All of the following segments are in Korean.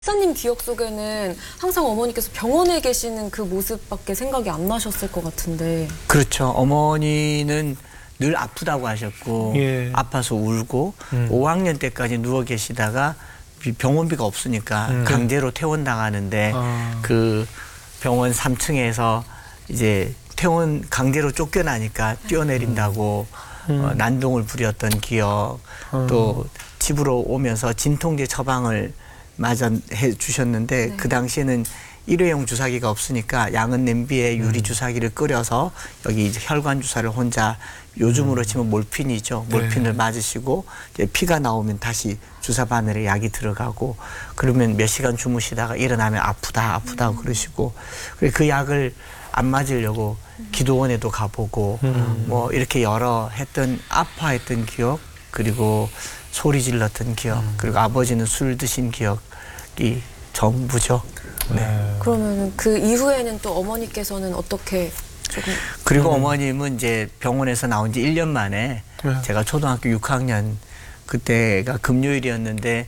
목사님 기억 속에는 항상 어머니께서 병원에 계시는 그 모습밖에 생각이 안 나셨을 것 같은데. 그렇죠. 어머니는 늘 아프다고 하셨고 예. 아파서 울고 5학년 때까지 누워 계시다가 병원비가 없으니까 강제로 퇴원당하는데 그 병원 3층에서 이제 퇴원 강제로 쫓겨나니까 뛰어내린다고 난동을 부렸던 기억, 또 집으로 오면서 진통제 처방을 맞아 해 주셨는데 네. 그 당시에는 일회용 주사기가 없으니까 양은 냄비에 유리 주사기를 끓여서 여기 이제 혈관 주사를 혼자, 요즘으로 치면 몰핀이죠. 몰핀을 맞으시고 이제 피가 나오면 다시 주사 바늘에 약이 들어가고, 그러면 몇 시간 주무시다가 일어나면 아프다 그러시고, 그래서 그 약을 안 맞으려고 기도원에도 가보고 뭐 이렇게 여러 아파했던 기억, 그리고 소리 질렀던 기억, 그리고 아버지는 술 드신 기억이 전부죠. 네. 그러면 그 이후에는 또 어머니께서는 어떻게 조금. 그리고 어머님은 이제 병원에서 나온 지 1년 만에 제가 초등학교 6학년 그때가 금요일이었는데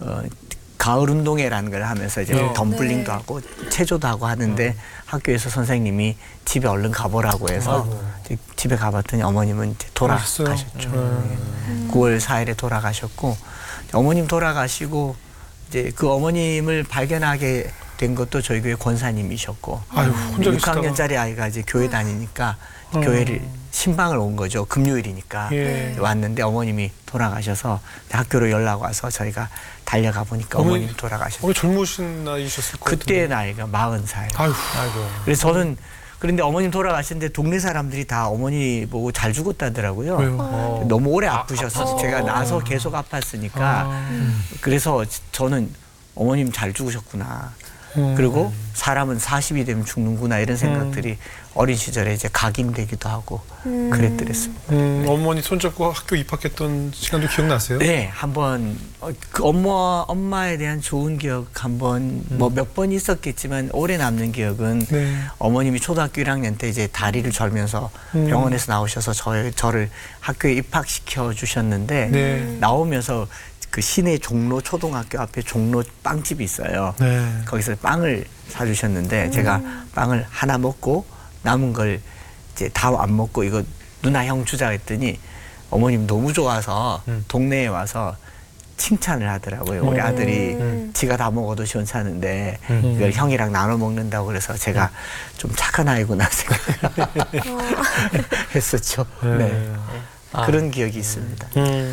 가을 운동회라는 걸 하면서 이제 덤블링도 네. 하고 체조도 하고 하는데 학교에서 선생님이 집에 얼른 가보라고 해서 이제 집에 가봤더니 어머님은 이제 돌아가셨죠. 9월 4일에 돌아가셨고, 어머님 돌아가시고 이제 그 어머님을 발견하게 된 것도 저희 교회 권사님이셨고, 아유, 혼자 6학년짜리 아이가 이제 교회 다니니까 교회를 신방을 온 거죠. 금요일이니까. 예. 왔는데 어머님이 돌아가셔서 학교로 연락 와서 저희가 달려가 보니까 어머님이 돌아가셨어요. 어머니 젊으신 나이셨을 것 같은데. 그때 나이가 40살. 아이고. 그래서 저는, 그런데 어머님 돌아가셨는데 동네 사람들이 다 어머니 보고 잘 죽었다더라고요. 왜요? 너무 오래 아프셔서 제가 나서 계속 아팠으니까. 그래서 저는 어머님 잘 죽으셨구나. 그리고 사람은 40이 되면 죽는구나, 이런 생각들이 어린 시절에 이제 각인되기도 하고 그랬더랬습니다. 어머니 손잡고 학교 입학했던 시간도 기억나세요? 네, 한번 그 엄마에 대한 좋은 기억 한번 뭐 몇 번 있었겠지만 오래 남는 기억은 네. 어머님이 초등학교 1학년 때 이제 다리를 절면서 병원에서 나오셔서 저를 학교에 입학시켜 주셨는데 네. 나오면서 그 시내 종로 초등학교 앞에 종로 빵집이 있어요. 네. 거기서 빵을 사주셨는데 제가 빵을 하나 먹고 남은 걸 이제 다 안 먹고 이거 누나 형 주자 했더니 어머님 너무 좋아서 동네에 와서 칭찬을 하더라고요. 우리 아들이 지가 다 먹어도 시원찮은데 이걸 형이랑 나눠 먹는다고, 그래서 제가 좀 착한 아이구나 생각했었죠. 네. 그런 기억이 있습니다.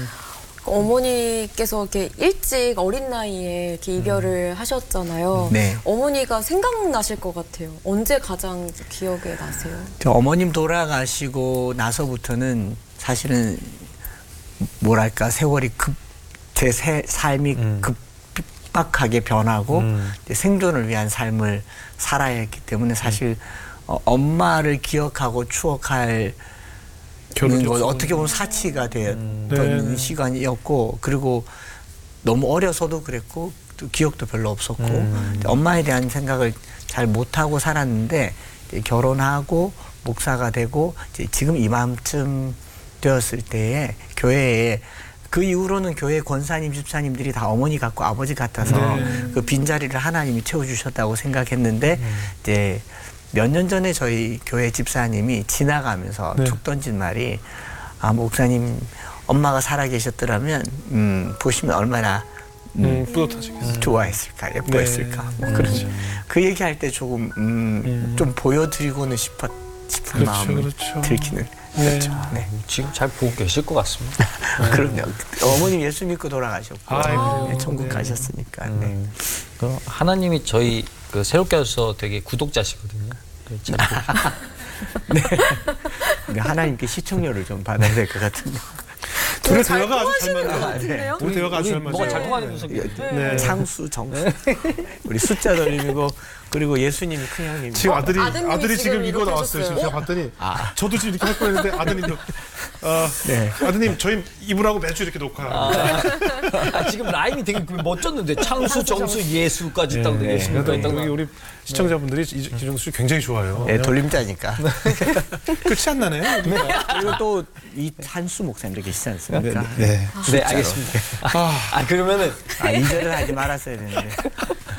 어머니께서 이렇게 일찍 어린 나이에 이렇게 이별을 하셨잖아요. 네. 어머니가 생각나실 것 같아요. 언제 가장 기억에 나세요? 저 어머님 돌아가시고 나서부터는 사실은 뭐랄까 세월이 제 삶이 급박하게 변하고 이제 생존을 위한 삶을 살아야 했기 때문에 사실 엄마를 기억하고 추억할 어떻게 보면 사치가 되었던 시간이었고, 그리고 너무 어려서도 그랬고 또 기억도 별로 없었고 엄마에 대한 생각을 잘 못하고 살았는데 결혼하고 목사가 되고 이제 지금 이맘쯤 되었을 때에 교회에, 그 이후로는 교회 권사님, 집사님들이 다 어머니 같고 아버지 같아서 그 빈자리를 하나님이 채워주셨다고 생각했는데 이제 몇 년 전에 저희 교회 집사님이 지나가면서 툭 던진 말이, 목사님 엄마가 살아계셨더라면 보시면 얼마나 뿌듯하시겠어요. 좋아했을까, 예뻐했을까. 뭐 그렇죠. 그 얘기할 때 조금 좀 보여드리고는 싶은 마음이 들기는 했죠. 네. 지금 잘 보고 계실 것 같습니다. 그럼요. 어머님 예수 믿고 돌아가셨고 아이고. 천국 가셨으니까. 네. 하나님이 저희 그 새롭게 하셔서 되게 구독자시거든요. 잘 네. 근데 하나님께 시청료를 좀 받아야 될 것 같은데. 둘의 대화가 아주 잘 것 맞네요. 같은데요? 둘의 대화가 아주 잘 맞아요. 뭐가 잘 통하는 분석이 네. 창수, 정수. 우리 숫자 돌림이고, 그리고 예수님이 큰형님. 지금 아드님이 아들이 지금 이거 이렇게 나왔어요. 지금 하셨어요? 제가 봤더니 저도 지금 이렇게 할 뻔했는데 아드님도 네. 아드님 저희 이분하고 매주 이렇게 녹화합니다. 지금 라인이 되게 멋졌는데 창수, 정수, 예수까지 딱 예수가 있다고. 우리 시청자분들이 이정수 씨 굉장히 좋아요. 네, 돌림자니까. 끝이 안 나네요. 그리고 또 이 한수 목사님도 계시지 않습니까? 그러니까. 네. 네, 알겠습니다. 그러면은 이절을 하지 말았어야 되는데.